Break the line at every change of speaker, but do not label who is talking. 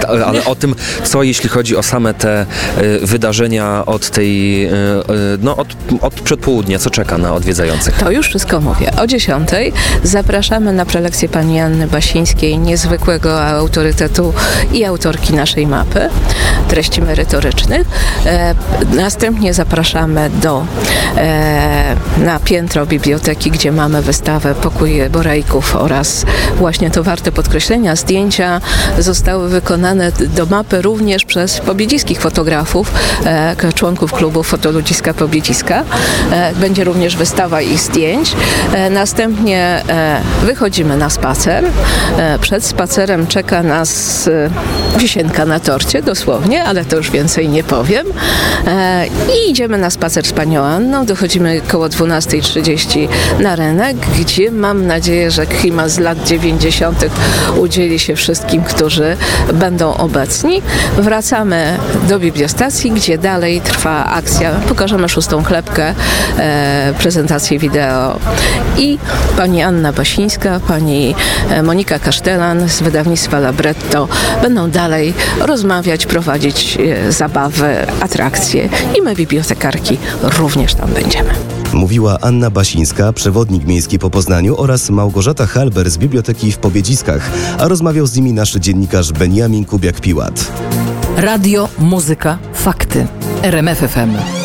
Ale o tym, co jeśli chodzi o same te wydarzenia od tej, od przedpołudnia, co czeka na odwiedzających?
To już wszystko mówię. O 10:00 zapraszamy na prelekcję pani Anny Basińskiej, niezwykłego autorytetu i autorki naszej mapy, treści merytorycznych. Następnie zapraszamy na piętro biblioteki, gdzie mamy wystawę Pokój Borejków oraz właśnie to warte podkreślenia, zdjęcia zostały wykonane do mapy również przez pobiedziskich fotografów, członków klubu Fotoludziska Pobiedziska. Będzie również wystawa ich zdjęć. Następnie wychodzimy na spacer. Przed spacerem czeka nas wisienka na torcie, dosłownie, ale to już więcej nie powiem. I idziemy na spacer z panią Anną. Dochodzimy koło 12:30 na rynek, gdzie mam nadzieję, że klimat z lat 90. udzieli się wszystkim, którzy będą obecni. Wracamy do bibliostacji, gdzie dalej trwa akcja. Pokażemy 6. chlebkę, prezentację wideo i pani Anna Basińska, pani Monika Kasztelan z wydawnictwa Labretto będą dalej rozmawiać, prowadzić zabawy, atrakcje i my, bibliotekarki, również tam będziemy.
Mówiła Anna Basińska, przewodnik miejski po Poznaniu, oraz Małgorzata Halber z Biblioteki w Pobiedziskach, a rozmawiał z nimi nasz dziennikarz Beniamin Kubiak-Piłat.
Radio, muzyka, fakty. RMF FM.